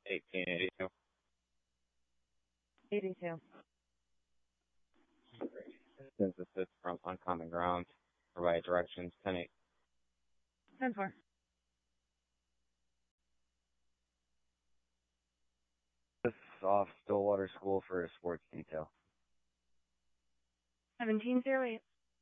1882. 82. Since this is from uncommon ground, provide directions 10-8. 10-4. This is off Stillwater School for a sports detail. 1708.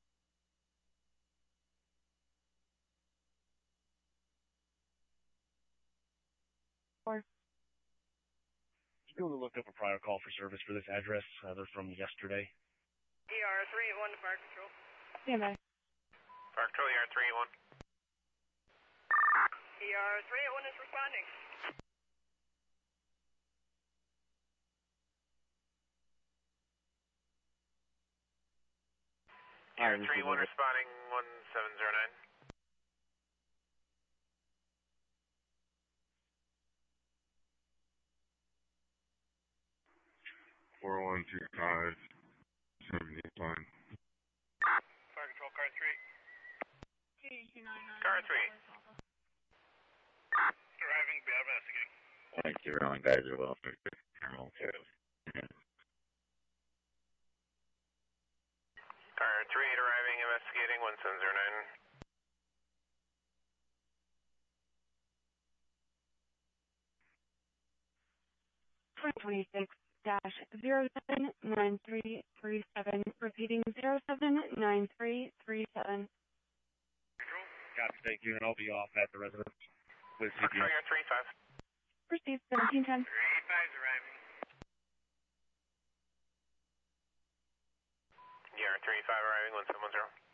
You go to look up a prior call for service for this address. They're from yesterday. ER 381 to Fire Control. Stand by. Fire Control, ER 381. ER 381 is responding. ER 381 responding 1709. 4125 70 fine. Fire Control, car 3. Car 3. Arriving, be investigating. Thank you, everyone. Guys are well. Terminal 2. Car 3 arriving, investigating 1709. 2026-079337, repeating 079337. Copy, thank you, and I'll be off at the residence with Fire Control, CPS. ER 35. Proceed 1710. 385's arriving. ER 35 arriving 1710.